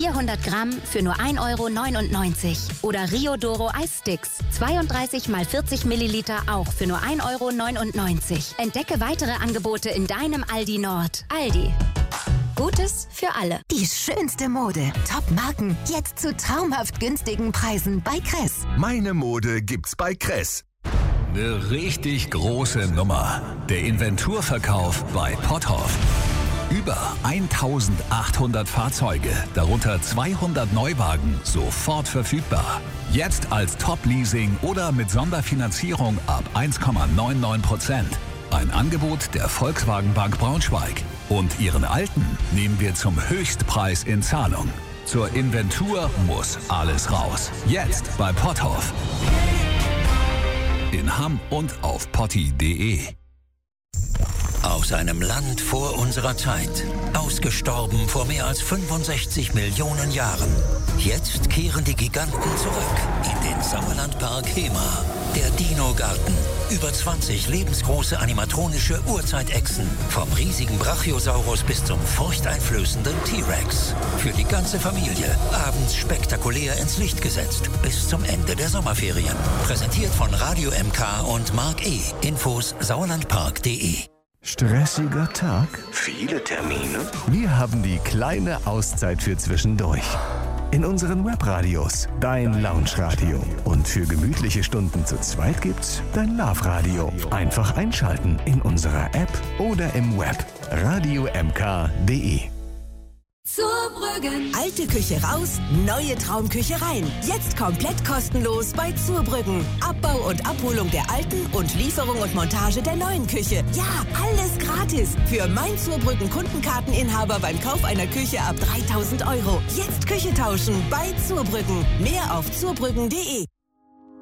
400 Gramm für nur 1,99 € oder Rio Doro Eissticks 32 mal 40 Milliliter auch für nur 1,99 €. Entdecke weitere Angebote in deinem Aldi Nord. Aldi. Gutes für alle. Die schönste Mode, Top-Marken, jetzt zu traumhaft günstigen Preisen bei Kress. Meine Mode gibt's bei Kress. Eine richtig große Nummer. Der Inventurverkauf bei Potthoff. Über 1800 Fahrzeuge, darunter 200 Neuwagen, sofort verfügbar. Jetzt als Top-Leasing oder mit Sonderfinanzierung ab 1,99%. Ein Angebot der Volkswagen Bank Braunschweig. Und Ihren Alten nehmen wir zum Höchstpreis in Zahlung. Zur Inventur muss alles raus. Jetzt bei Potthoff. In Hamm und auf potti.de. Aus einem Land vor unserer Zeit. Ausgestorben vor mehr als 65 Millionen Jahren. Jetzt kehren die Giganten zurück in den Sauerlandpark Hemer. Der Dino-Garten. Über 20 lebensgroße animatronische Urzeitechsen. Vom riesigen Brachiosaurus bis zum furchteinflößenden T-Rex. Für die ganze Familie. Abends spektakulär ins Licht gesetzt. Bis zum Ende der Sommerferien. Präsentiert von Radio MK und Mark E. Infos sauerlandpark.de. Stressiger Tag? Viele Termine? Wir haben die kleine Auszeit für zwischendurch. In unseren Webradios dein Lounge-Radio. Und für gemütliche Stunden zu zweit gibt's dein Love-Radio. Einfach einschalten in unserer App oder im Web. radiomk.de. Zurbrüggen. Alte Küche raus, neue Traumküche rein. Jetzt komplett kostenlos bei Zurbrüggen. Abbau und Abholung der alten und Lieferung und Montage der neuen Küche. Ja, alles gratis. Für mein Zurbrüggen Kundenkarteninhaber beim Kauf einer Küche ab 3.000 €. Jetzt Küche tauschen bei Zurbrüggen. Mehr auf zurbrüggen.de.